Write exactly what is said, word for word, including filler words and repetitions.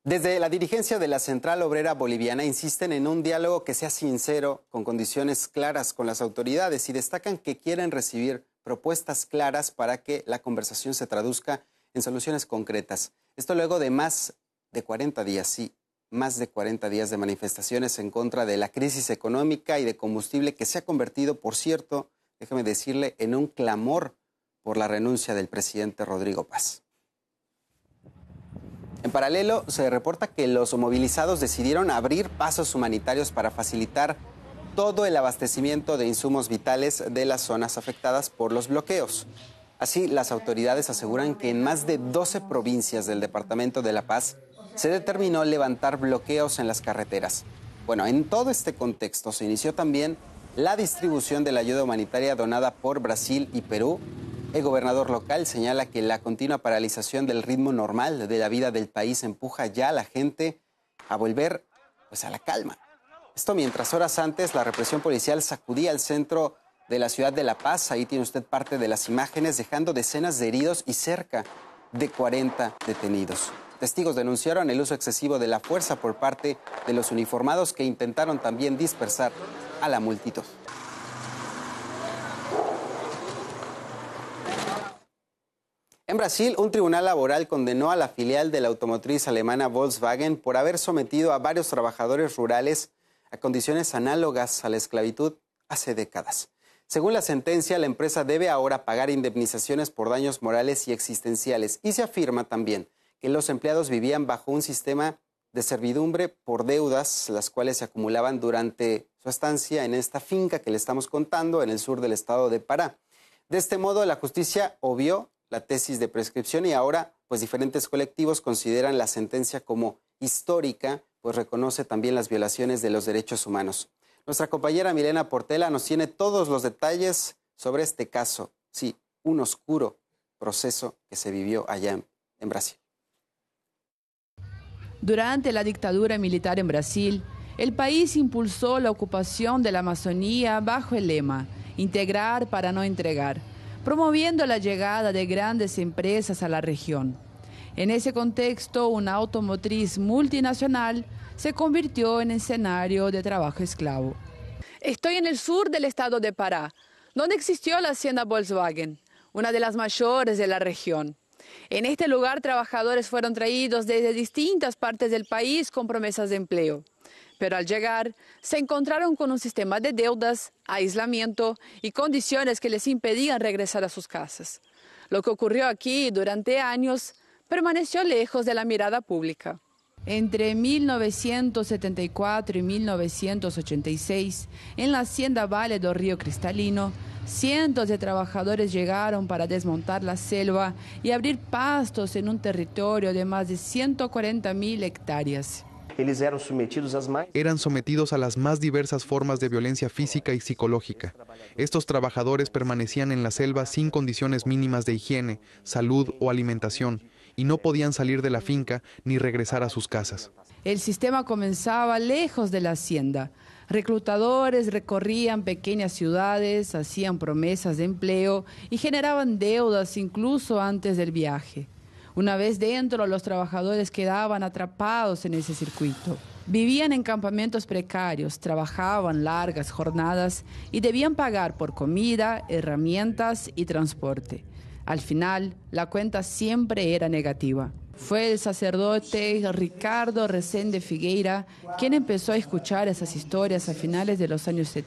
Desde la dirigencia de la Central Obrera Boliviana insisten en un diálogo que sea sincero, con condiciones claras con las autoridades, y destacan que quieren recibir propuestas claras para que la conversación se traduzca en soluciones concretas. Esto luego de más de cuarenta días, sí, más de cuarenta días de manifestaciones en contra de la crisis económica y de combustible que se ha convertido, por cierto, déjeme decirle, en un clamor por la renuncia del presidente Rodrigo Paz. En paralelo, se reporta que los movilizados decidieron abrir pasos humanitarios para facilitar todo el abastecimiento de insumos vitales de las zonas afectadas por los bloqueos. Así, las autoridades aseguran que en más de doce provincias del departamento de La Paz se determinó levantar bloqueos en las carreteras. Bueno, en todo este contexto se inició también la distribución de la ayuda humanitaria donada por Brasil y Perú. El gobernador local señala que la continua paralización del ritmo normal de la vida del país empuja ya a la gente a volver pues, a la calma. Esto mientras horas antes la represión policial sacudía el centro de la ciudad de La Paz. Ahí tiene usted parte de las imágenes, dejando decenas de heridos y cerca de cuarenta detenidos. Testigos denunciaron el uso excesivo de la fuerza por parte de los uniformados, que intentaron también dispersar a la multitud. En Brasil, un tribunal laboral condenó a la filial de la automotriz alemana Volkswagen por haber sometido a varios trabajadores rurales a condiciones análogas a la esclavitud hace décadas. Según la sentencia, la empresa debe ahora pagar indemnizaciones por daños morales y existenciales, y se afirma también que los empleados vivían bajo un sistema de servidumbre por deudas, las cuales se acumulaban durante su estancia en esta finca que le estamos contando en el sur del estado de Pará. De este modo, la justicia obvió la tesis de prescripción y ahora pues diferentes colectivos consideran la sentencia como histórica, pues reconoce también las violaciones de los derechos humanos. Nuestra compañera Milena Portela nos tiene todos los detalles sobre este caso, sí, un oscuro proceso que se vivió allá en, en Brasil. Durante la dictadura militar en Brasil, el país impulsó la ocupación de la Amazonía bajo el lema "Integrar para no entregar", promoviendo la llegada de grandes empresas a la región. En ese contexto, una automotriz multinacional se convirtió en escenario de trabajo esclavo. Estoy en el sur del estado de Pará, donde existió la hacienda Volkswagen, una de las mayores de la región. En este lugar, trabajadores fueron traídos desde distintas partes del país con promesas de empleo. Pero al llegar, se encontraron con un sistema de deudas, aislamiento y condiciones que les impedían regresar a sus casas. Lo que ocurrió aquí durante años permaneció lejos de la mirada pública. Entre mil novecientos setenta y cuatro y mil novecientos ochenta y seis, en la hacienda Vale do Río Cristalino, cientos de trabajadores llegaron para desmontar la selva y abrir pastos en un territorio de más de ciento cuarenta mil hectáreas. Eran sometidos a las más diversas formas de violencia física y psicológica. Estos trabajadores permanecían en la selva sin condiciones mínimas de higiene, salud o alimentación, y no podían salir de la finca ni regresar a sus casas. El sistema comenzaba lejos de la hacienda. Reclutadores recorrían pequeñas ciudades, hacían promesas de empleo y generaban deudas incluso antes del viaje. Una vez dentro, los trabajadores quedaban atrapados en ese circuito. Vivían en campamentos precarios, trabajaban largas jornadas y debían pagar por comida, herramientas y transporte. Al final, la cuenta siempre era negativa. Fue el sacerdote Ricardo Resende Figueira quien empezó a escuchar esas historias a finales de los años setenta.